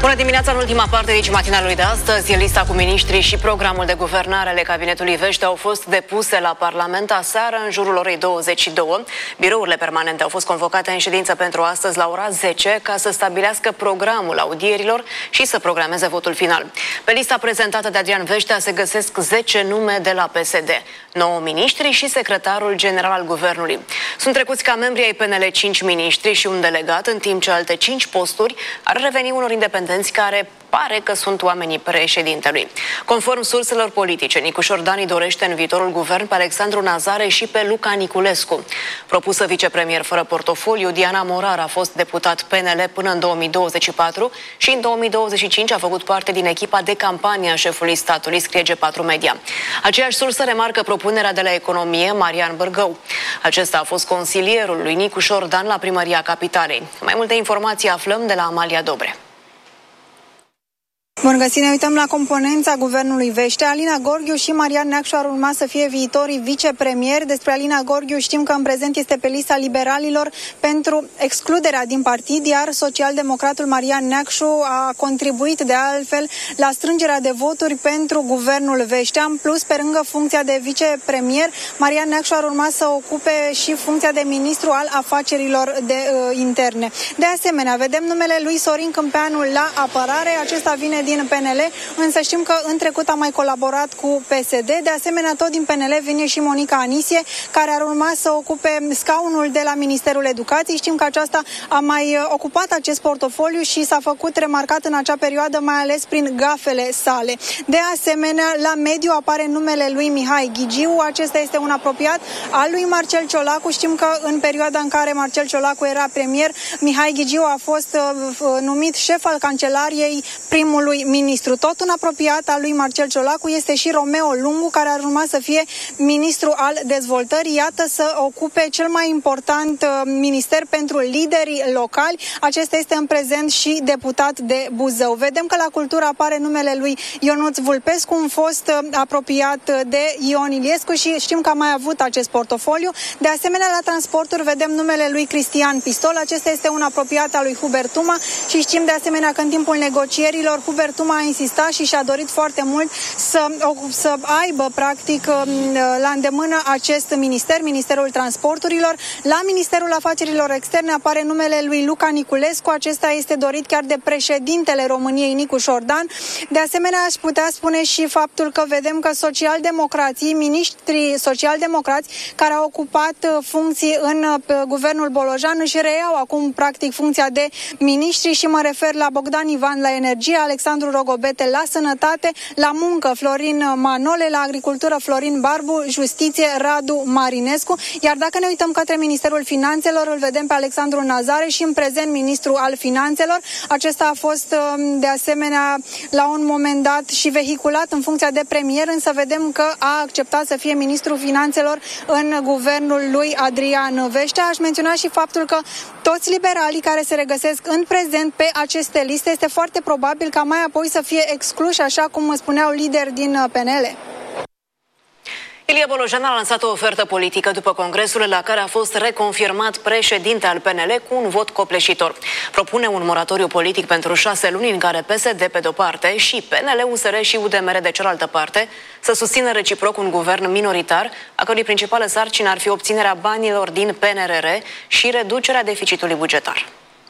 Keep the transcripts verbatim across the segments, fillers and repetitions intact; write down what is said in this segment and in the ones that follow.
Bună dimineața! În ultima parte de matinalului de astăzi, lista cu miniștrii și programul de guvernare ale cabinetului Vește au fost depuse la Parlament aseară în jurul orei douăzeci și două. Birourile permanente au fost convocate în ședință pentru astăzi la ora zece ca să stabilească programul audierilor și să programeze votul final. Pe lista prezentată de Adrian Veștea se găsesc zece nume de la P S D, nouă miniștri și secretarul general al guvernului. Sunt trecuți ca membri ai P N L cinci miniștri și un delegat, în timp ce alte cinci posturi ar reveni unor independenți care pare că sunt oamenii președintelui. Conform surselor politice, Nicu Șordani dorește în viitorul guvern pe Alexandru Nazare și pe Luca Niculescu. Propusă vicepremier fără portofoliu, Diana Morar a fost deputat P N L până în două mii douăzeci și patru și în două mii douăzeci și cinci a făcut parte din echipa de campanie a șefului statului, scrie G patru Media. Aceeași sursă remarcă propunerea de la Economie, Marian Bârgău. Acesta a fost consilierul lui Nicu Șordan la Primăria Capitalei. Mai multe informații aflăm de la Amalia Dobre. Bun găsit, ne uităm la componența guvernului Vește. Alina Gorghiu și Marian Neacșu ar urma să fie viitorii vicepremieri. Despre Alina Gorghiu știm că în prezent este pe lista liberalilor pentru excluderea din partid, iar socialdemocratul Marian Neacșu a contribuit de altfel la strângerea de voturi pentru guvernul Vește. În plus, pe lângă funcția de vicepremier, Marian Neacșu ar urma să ocupe și funcția de ministru al afacerilor de, uh, interne. De asemenea, vedem numele lui Sorin Câmpeanu la apărare. Acesta vine din din P N L, însă știm că în trecut a mai colaborat cu P S D. De asemenea, tot din P N L vine și Monica Anisie, care ar urma să ocupe scaunul de la Ministerul Educației. Știm că aceasta a mai ocupat acest portofoliu și s-a făcut remarcat în acea perioadă, mai ales prin gafele sale. De asemenea, la mediu apare numele lui Mihai Ghigiu. Acesta este un apropiat al lui Marcel Ciolacu. Știm că în perioada în care Marcel Ciolacu era premier, Mihai Ghigiu a fost uh, numit șef al Cancelariei primului ministru. Tot un apropiat al lui Marcel Ciolacu este și Romeo Lungu, care ar urma să fie ministru al dezvoltării. Iată, să ocupe cel mai important uh, minister pentru liderii locali. Acesta este în prezent și deputat de Buzău. Vedem că la cultură apare numele lui Ionuț Vulpescu, un fost uh, apropiat de Ion Iliescu și știm că a mai avut acest portofoliu. De asemenea, la transporturi vedem numele lui Cristian Pistol. Acesta este un apropiat al lui Hubert Tuma și știm de asemenea că în timpul negocierilor Hubert Tuma a insistat și și-a dorit foarte mult să, să aibă practic la îndemână acest minister, Ministerul Transporturilor. La Ministerul Afacerilor Externe apare numele lui Luca Niculescu. Acesta este dorit chiar de președintele României, Nicu Șordan. De asemenea, aș putea spune și faptul că vedem că socialdemocrații, miniștrii socialdemocrați care au ocupat funcții în guvernul Bolojan își reiau acum practic funcția de miniștri și mă refer la Bogdan Ivan la energie, Alexandru Rogobete la sănătate, la muncă Florin Manole, la agricultură Florin Barbu, justiție Radu Marinescu. Iar dacă ne uităm către Ministerul Finanțelor, îl vedem pe Alexandru Nazare și în prezent ministru al Finanțelor. Acesta a fost de asemenea la un moment dat și vehiculat în funcția de premier, însă vedem că a acceptat să fie ministrul Finanțelor în guvernul lui Adrian Veștea. Aș menționa și faptul că toți liberalii care se regăsesc în prezent pe aceste liste este foarte probabil ca mai apoi să fie excluși, așa cum spuneau lideri din P N L. Ilie Bolojan a lansat o ofertă politică după congresul la care a fost reconfirmat președinte al P N L cu un vot copleșitor. Propune un moratoriu politic pentru șase luni în care P S D pe de-o parte și P N L, U S R și U D M R de cealaltă parte să susțină reciproc un guvern minoritar, a cărui principală sarcină ar fi obținerea banilor din P N R R și reducerea deficitului bugetar.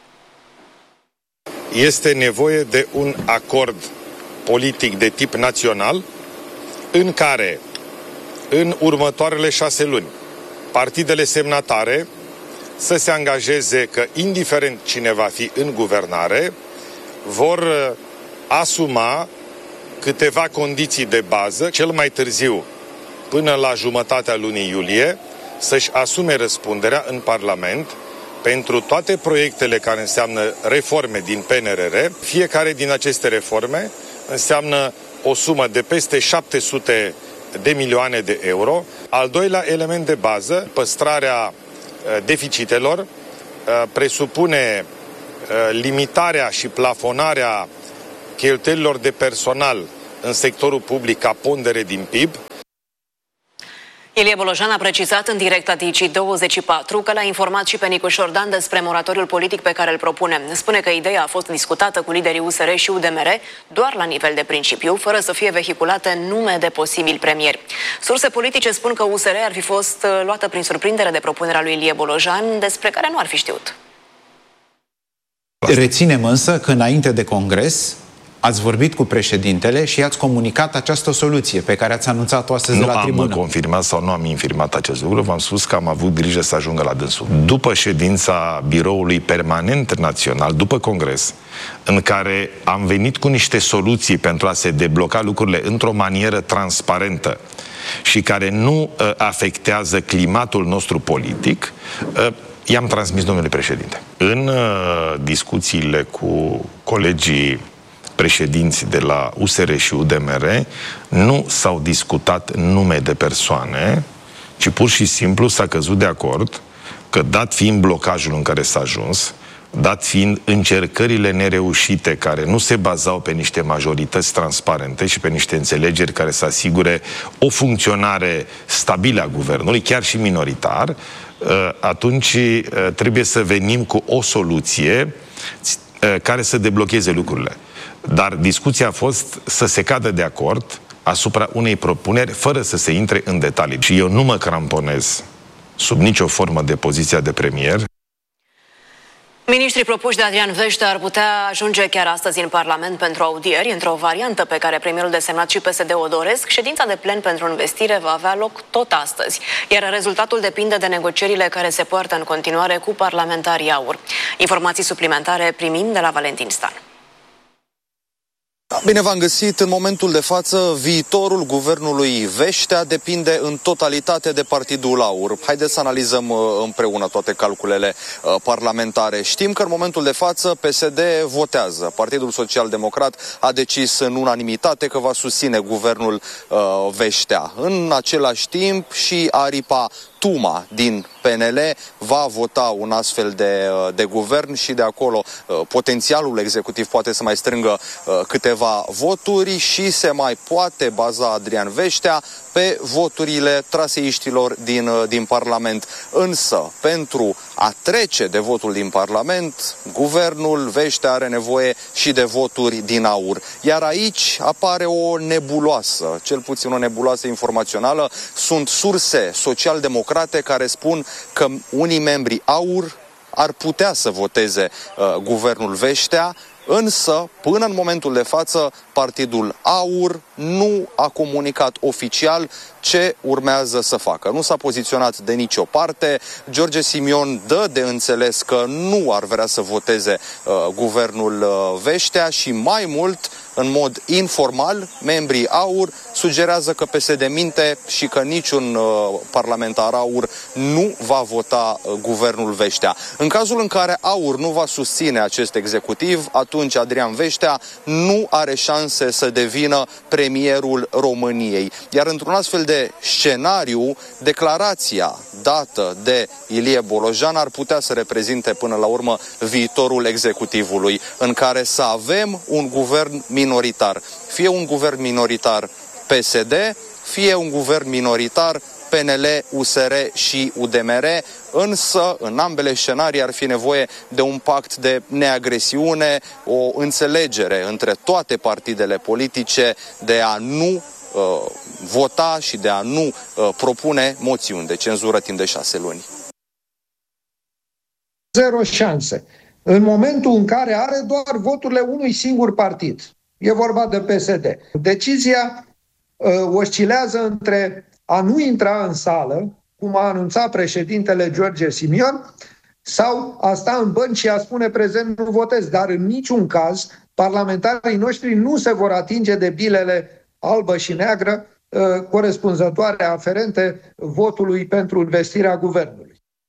Este nevoie de un acord politic de tip național în care, în următoarele șase luni, partidele semnatare să se angajeze că, indiferent cine va fi în guvernare, vor asuma câteva condiții de bază, cel mai târziu până la jumătatea lunii iulie, să-și asume răspunderea în Parlament pentru toate proiectele care înseamnă reforme din P N R R. Fiecare din aceste reforme înseamnă o sumă de peste șapte sute de milioane de euro. Al doilea element de bază, păstrarea deficitelor, presupune limitarea și plafonarea cheltuielilor de personal în sectorul public ca pondere din P I B. Ilie Bolojan a precizat în direct la Digi douăzeci și patru că l-a informat și pe Nicu Șordan despre moratoriul politic pe care îl propune. Spune că ideea a fost discutată cu liderii U S R și U D M R doar la nivel de principiu, fără să fie vehiculate nume de posibili premieri. Surse politice spun că U S R ar fi fost luată prin surprindere de propunerea lui Ilie Bolojan, despre care nu ar fi știut. Reținem însă că înainte de congres ați vorbit cu președintele și i-ați comunicat această soluție pe care ați anunțat-o astăzi nu de la tribună. Nu am confirmat sau nu am infirmat acest lucru, v-am spus că am avut grijă să ajungă la dânsul. După ședința Biroului Permanent Național, după congres, în care am venit cu niște soluții pentru a se debloca lucrurile într-o manieră transparentă și care nu uh, afectează climatul nostru politic, uh, i-am transmis domnului președinte. În uh, discuțiile cu colegii președinți de la U S R și U D M R nu s-au discutat nume de persoane, ci pur și simplu s-a căzut de acord că, dat fiind blocajul în care s-a ajuns, dat fiind încercările nereușite care nu se bazau pe niște majorități transparente și pe niște înțelegeri care să asigure o funcționare stabilă a guvernului, chiar și minoritar, atunci trebuie să venim cu o soluție care să deblocheze lucrurile. Dar discuția a fost să se cadă de acord asupra unei propuneri fără să se intre în detalii. Și eu nu mă cramponez sub nicio formă de poziția de premier. Ministrii propuși de Adrian Veștea ar putea ajunge chiar astăzi în Parlament pentru audieri, într-o variantă pe care premierul desemnat și P S D o doresc. Ședința de plen pentru investire va avea loc tot astăzi, iar rezultatul depinde de negocierile care se poartă în continuare cu parlamentarii AUR. Informații suplimentare primim de la Valentin Stan. Bine v-am găsit. În momentul de față, viitorul guvernului Veștea depinde în totalitate de partidul AUR. Haideți să analizăm împreună toate calculele parlamentare. Știm că în momentul de față P S D votează. Partidul Social Democrat a decis în unanimitate că va susține guvernul Veștea. În același timp și aripa Tuma din P N L va vota un astfel de, de guvern și de acolo potențialul executiv poate să mai strângă câteva voturi și se mai poate baza Adrian Veștea pe voturile traseiștilor din, din Parlament. Însă, pentru a trece de votul din Parlament, guvernul Veștea are nevoie și de voturi din AUR. Iar aici apare o nebuloasă, cel puțin o nebuloasă informațională. Sunt surse social-democrate care spun că unii membri AUR ar putea să voteze uh, guvernul Veștea, însă, până în momentul de față, partidul AUR nu a comunicat oficial ce urmează să facă. Nu s-a poziționat de nicio parte. George Simion dă de înțeles că nu ar vrea să voteze uh, guvernul uh, Veștea și mai mult, în mod informal, membrii AUR sugerează că P S D minte și că niciun uh, parlamentar AUR nu va vota uh, guvernul Veștea. În cazul în care AUR nu va susține acest executiv, atunci Adrian Veștea nu are șanse să devină premierul României. Iar într-un astfel de scenariu, declarația dată de Ilie Bolojan ar putea să reprezinte până la urmă viitorul executivului, în care să avem un guvern minoritar. Fie un guvern minoritar P S D, fie un guvern minoritar P N L, U S R și U D M R, însă în ambele scenarii ar fi nevoie de un pact de neagresiune, o înțelegere între toate partidele politice de a nu uh, vota și de a nu uh, propune moțiuni de cenzură timp de șase luni. Zero șanse. În momentul în care are doar voturile unui singur partid. E vorba de P S D. Decizia uh, oscilează între a nu intra în sală, cum a anunțat președintele George Simion, sau a sta în bănci și a spune prezent nu votez. Dar în niciun caz parlamentarii noștri nu se vor atinge de bilele albă și neagră uh, corespunzătoare aferente votului pentru investirea guvernului.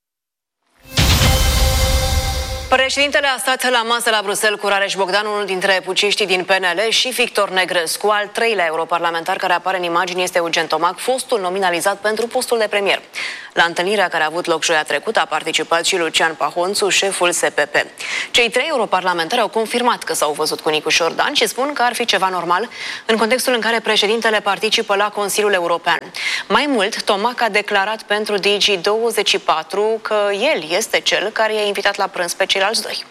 Președintele a stat la masă la Bruxelles cu Rareș Bogdan, unul dintre puciștii din P N L, și Victor Negrescu. Al treilea europarlamentar care apare în imagini este Eugen Tomac, fostul nominalizat pentru postul de premier. La întâlnirea care a avut loc joia trecută a participat și Lucian Pahonțu, șeful S P P. Cei trei europarlamentari au confirmat că s-au văzut cu Nicu Șordan și spun că ar fi ceva normal în contextul în care președintele participă la Consiliul European. Mai mult, Tomac a declarat pentru D G douăzeci și patru că el este cel care i-a invitat la prânz pe ceilalți doi.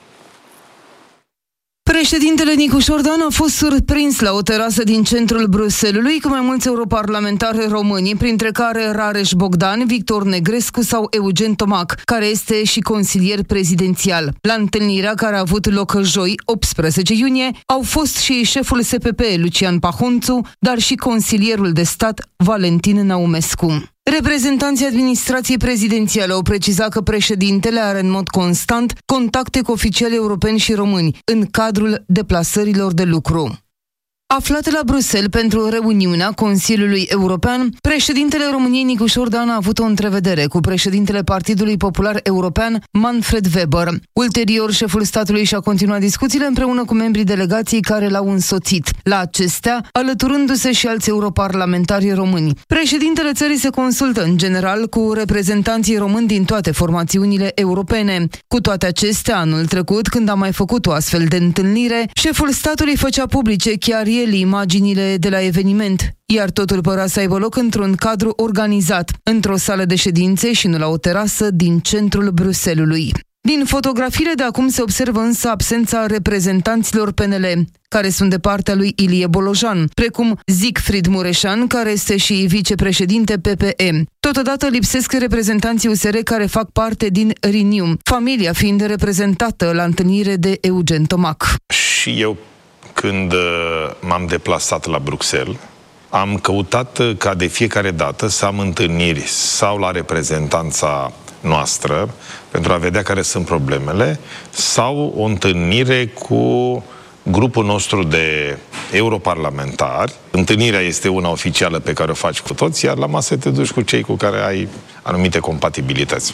Președintele Nicu Șordan a fost surprins la o terasă din centrul Bruxellesului cu mai mulți europarlamentari români, printre care Rareș Bogdan, Victor Negrescu sau Eugen Tomac, care este și consilier prezidențial. La întâlnirea care a avut loc joi, optsprezece iunie, au fost și șeful S P P, Lucian Pahonțu, dar și consilierul de stat, Valentin Naumescu. Reprezentanții administrației prezidențiale au precizat că președintele are în mod constant contacte cu oficiali europeni și români în cadrul deplasărilor de lucru. Aflat la Bruxelles pentru reuniunea Consiliului European, președintele României Nicu Șordan a avut o întrevedere cu președintele Partidului Popular European, Manfred Weber. Ulterior, șeful statului și-a continuat discuțiile împreună cu membrii delegației care l-au însoțit. La acestea, alăturându-se și alți europarlamentari români. Președintele țării se consultă în general cu reprezentanții români din toate formațiunile europene. Cu toate acestea, anul trecut, când a mai făcut o astfel de întâlnire, șeful statului făcea publice chiar el imaginile de la eveniment, iar totul părea să aibă loc într-un cadru organizat, într-o sală de ședințe și nu la o terasă din centrul Bruxellesului. Din fotografiile de acum se observă însă absența reprezentanților P N L, care sunt de partea lui Ilie Bolojan, precum Siegfried Mureșan, care este și vicepreședinte P P E. Totodată lipsesc reprezentanții U S R care fac parte din Renew, familia fiind reprezentată la întâlnire de Eugen Tomac. Și eu, când m-am deplasat la Bruxelles, am căutat ca de fiecare dată să am întâlniri sau la reprezentanța noastră pentru a vedea care sunt problemele, sau o întâlnire cu grupul nostru de europarlamentari. Întâlnirea este una oficială pe care o faci cu toți, iar la masă te duci cu cei cu care ai anumite compatibilități.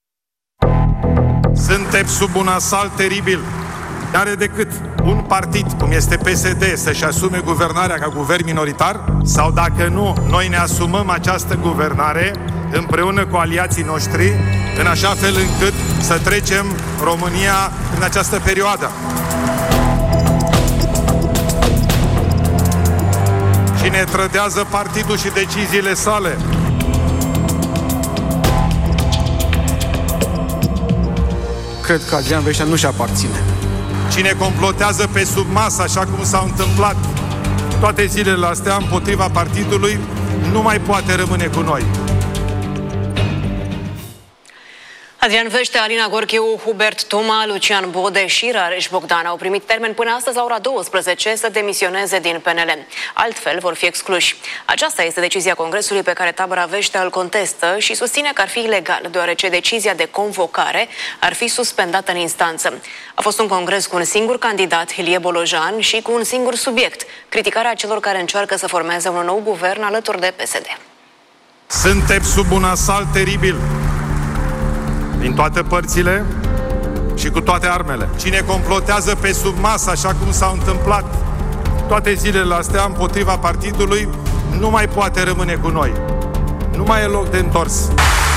Suntem sub un asalt teribil. N-are decât un partid, cum este P S D, să-și asume guvernarea ca guvern minoritar, sau dacă nu, noi ne asumăm această guvernare împreună cu aliații noștri, în așa fel încât să trecem România în această perioadă. Cine trădează partidul și deciziile sale, cred că Adrian Veștea nu-și aparține. Cine complotează pe sub masă, așa cum s-au întâmplat toate zilele astea împotriva partidului, nu mai poate rămâne cu noi. Adrian Veștea, Alina Gorghiu, Hubert Toma, Lucian Bode și Rareș Bogdan au primit termen până astăzi la ora douăsprezece să demisioneze din P N L. Altfel vor fi excluși. Aceasta este decizia Congresului pe care tabăra Veștea îl contestă și susține că ar fi ilegal, deoarece decizia de convocare ar fi suspendată în instanță. A fost un congres cu un singur candidat, Ilie Bolojan, și cu un singur subiect, criticarea celor care încearcă să formeze un nou guvern alături de P S D. Suntem sub un asalt teribil din toate părțile și cu toate armele. Cine complotează pe sub masă, așa cum s-au întâmplat toate zilele astea împotriva partidului, nu mai poate rămâne cu noi. Nu mai e loc de întors.